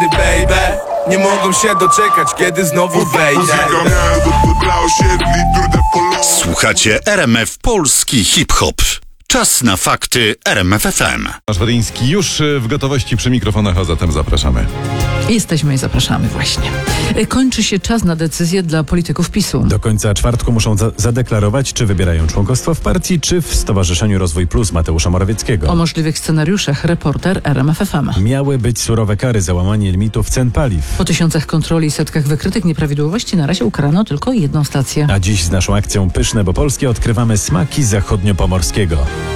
kiedy baby nie mogą się doczekać, kiedy znowu wejdę. Słuchacie RMF Polski Hip-Hop. Czas na fakty RMF FM. Tomasz Wadyński już w gotowości przy mikrofonach, a zatem zapraszamy. Jesteśmy i zapraszamy właśnie. Kończy się czas na decyzję dla polityków PiS-u. Do końca czwartku muszą zadeklarować, czy wybierają członkostwo w partii, czy w Stowarzyszeniu Rozwój Plus Mateusza Morawieckiego. O możliwych scenariuszach reporter RMF FM. Miały być surowe kary za łamanie limitów cen paliw. Po tysiącach kontroli i setkach wykrytych nieprawidłowości na razie ukarano tylko jedną stację. A dziś z naszą akcją Pyszne, bo polskie odkrywamy smaki zachodniopomorskiego.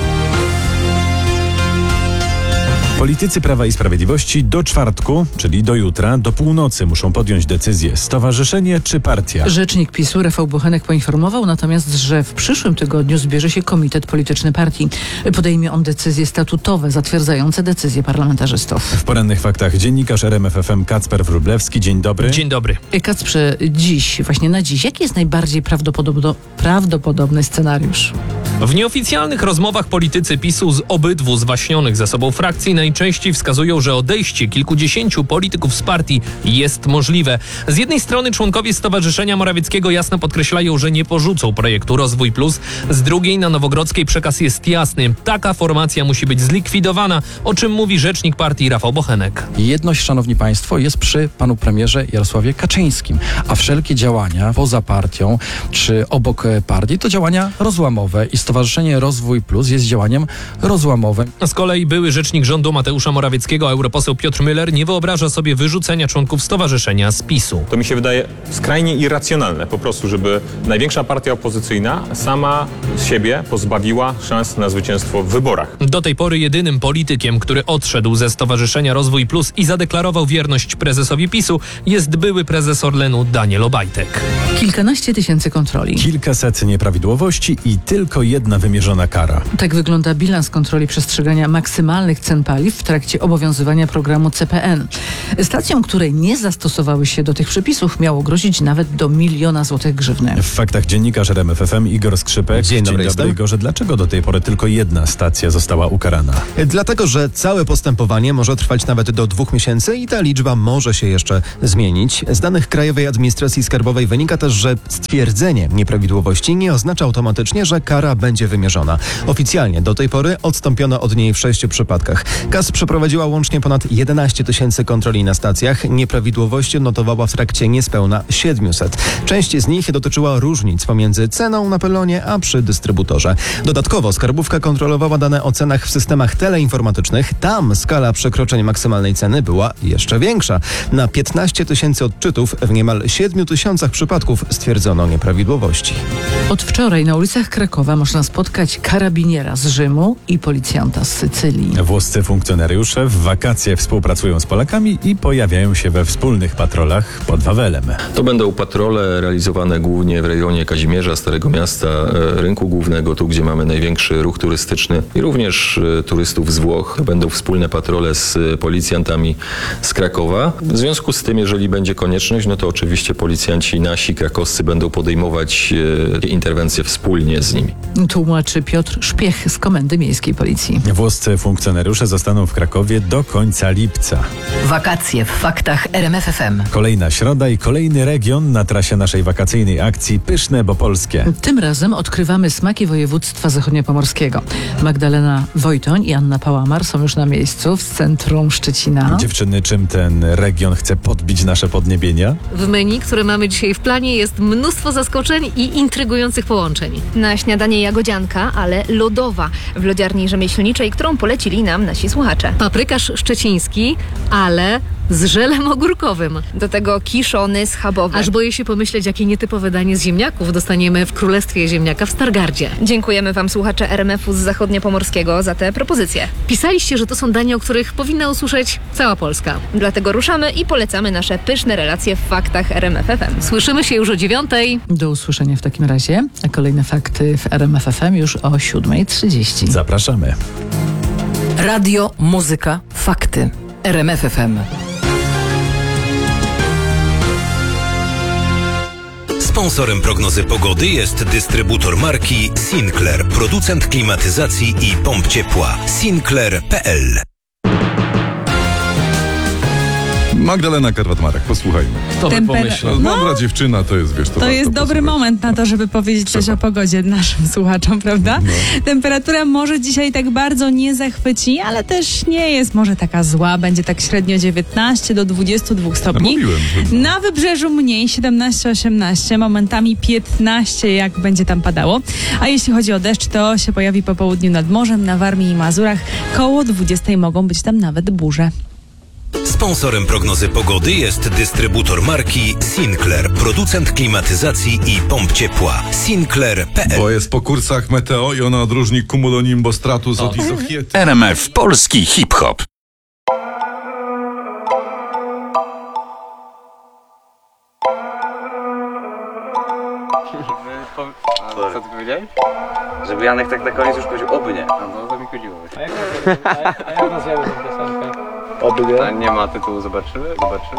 Politycy Prawa i Sprawiedliwości do czwartku, czyli do jutra, do północy muszą podjąć decyzję: stowarzyszenie czy partia. Rzecznik PiS-u Rafał Bochenek poinformował natomiast, że w przyszłym tygodniu zbierze się komitet polityczny partii. Podejmie on decyzje statutowe zatwierdzające decyzje parlamentarzystów. W porannych faktach dziennikarz RMF FM Kacper Wróblewski. Dzień dobry. Dzień dobry. Kacprze, właśnie na dziś, jaki jest najbardziej prawdopodobny scenariusz? W nieoficjalnych rozmowach politycy PiS-u z obydwu zwaśnionych ze sobą frakcji najczęściej wskazują, że odejście kilkudziesięciu polityków z partii jest możliwe. Z jednej strony członkowie Stowarzyszenia Morawieckiego jasno podkreślają, że nie porzucą projektu Rozwój Plus. Z drugiej na Nowogrodzkiej przekaz jest jasny. Taka formacja musi być zlikwidowana, o czym mówi rzecznik partii Rafał Bochenek. Jedność, szanowni państwo, jest przy panu premierze Jarosławie Kaczyńskim, a wszelkie działania poza partią czy obok partii to działania rozłamowe i Stowarzyszenie Rozwój Plus jest działaniem rozłamowym. Z kolei były rzecznik rządu Mateusza Morawieckiego, europoseł Piotr Müller, nie wyobraża sobie wyrzucenia członków stowarzyszenia z PiS-u. To mi się wydaje skrajnie irracjonalne po prostu, żeby największa partia opozycyjna sama siebie pozbawiła szans na zwycięstwo w wyborach. Do tej pory jedynym politykiem, który odszedł ze Stowarzyszenia Rozwój Plus i zadeklarował wierność prezesowi PiS-u, jest były prezes Orlenu Daniel Obajtek. Kilkanaście tysięcy kontroli. Kilkaset nieprawidłowości i tylko jedna wymierzona kara. Tak wygląda bilans kontroli przestrzegania maksymalnych cen paliw w trakcie obowiązywania programu CPN. Stacjom, które nie zastosowały się do tych przepisów, miało grozić nawet do 1 000 000 złotych grzywny. W faktach dziennikarz RMF FM Igor Skrzypek. Dzień dobry Igorze. Dlaczego do tej pory tylko jedna stacja została ukarana? Dlatego, że całe postępowanie może trwać nawet do 2 miesięcy i ta liczba może się jeszcze zmienić. Z danych Krajowej Administracji Skarbowej wynika też, że stwierdzenie nieprawidłowości nie oznacza automatycznie, że kara będzie wymierzona. Oficjalnie do tej pory odstąpiono od niej w 6 przypadkach. KAS przeprowadziła łącznie ponad 11 tysięcy kontroli na stacjach. Nieprawidłowości odnotowała w trakcie niespełna 700. Część z nich dotyczyła różnic pomiędzy ceną na pylonie a przy dystrybutorze. Dodatkowo skarbówka kontrolowała dane o cenach w systemach teleinformatycznych. Tam skala przekroczeń maksymalnej ceny była jeszcze większa. Na 15 tysięcy odczytów w niemal 7 tysiącach przypadków stwierdzono nieprawidłowości. Od wczoraj na ulicach Krakowa można spotkać karabiniera z Rzymu i policjanta z Sycylii. Włoscy funkcjonariusze w wakacje współpracują z Polakami i pojawiają się we wspólnych patrolach pod Wawelem. To będą patrole realizowane głównie w rejonie Kazimierza, Starego Miasta, Rynku Głównego, tu gdzie mamy największy ruch turystyczny i również turystów z Włoch. To będą wspólne patrole z policjantami z Krakowa. W związku z tym, jeżeli będzie konieczność, no to oczywiście policjanci nasi krakowscy będą podejmować interwencje wspólnie z nimi. Tłumaczy Piotr Szpiech z Komendy Miejskiej Policji. Włoscy funkcjonariusze zostaną w Krakowie do końca lipca. Wakacje w faktach RMF FM. Kolejna środa i kolejny region na trasie naszej wakacyjnej akcji Pyszne, bo polskie. Tym razem odkrywamy smaki województwa zachodniopomorskiego. Magdalena Wojtoń i Anna Pałamar są już na miejscu w centrum Szczecina. Dziewczyny, czym ten region chce podbić nasze podniebienia? W menu, które mamy dzisiaj w planie, jest mnóstwo zaskoczeń i intrygujących połączeń. Na śniadanie jagodzianka, ale lodowa, w lodziarni rzemieślniczej, którą polecili nam nasi słuchacze. Paprykarz szczeciński, ale z żelem ogórkowym. Do tego kiszony, schabowy. Aż boję się pomyśleć, jakie nietypowe danie z ziemniaków dostaniemy w Królestwie Ziemniaka w Stargardzie. Dziękujemy wam, słuchacze RMF-u z zachodniopomorskiego, za te propozycje. Pisaliście, że to są dania, o których powinna usłyszeć cała Polska. Dlatego ruszamy i polecamy nasze pyszne relacje w faktach RMF FM. Słyszymy się już o 9:00. Do usłyszenia w takim razie. A kolejne fakty w RMF FM już o 7:30. Zapraszamy. Radio, muzyka, fakty. RMF FM. Sponsorem prognozy pogody jest dystrybutor marki Sinclair, producent klimatyzacji i pomp ciepła. Sinclair.pl. Magdalena Karwat-Marek, posłuchajmy. Kto by pomyślał? Mądra dziewczyna to jest, wiesz, to To warto jest dobry posłuchać. moment na to, żeby powiedzieć coś o pogodzie naszym słuchaczom, prawda? Temperatura może dzisiaj tak bardzo nie zachwyci, ale też nie jest może taka zła. Będzie tak średnio 19 do 22 stopni. Mówiłem, że... Na wybrzeżu mniej, 17-18, momentami 15, jak będzie tam padało. A jeśli chodzi o deszcz, to się pojawi po południu nad morzem, na Warmii i Mazurach. Koło 20 mogą być tam nawet burze. Sponsorem prognozy pogody jest dystrybutor marki Sinclair, producent klimatyzacji i pomp ciepła. Sinclair.pl. Bo jest po kursach Meteo i ona odróżni cumulonimbus stratus od izochiety. RMF Polski Hip-Hop. Co ty powiedziałeś? Żeby Janek tak na koniec już powiedział oby nie. No to mi chodziło. A jak nazwiemy tę piosenkę? Oby nie? A nie ma tytułu, zobaczymy?